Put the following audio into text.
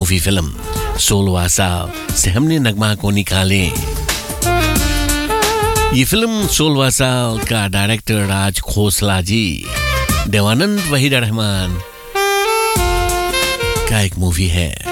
Movie film 16वां साल से हमने नगमा को निकाले। ये फिल्म 16वां साल का डायरेक्टर राज खोसला जी, देवानंद वहीदा रहमान का एक मूवी है।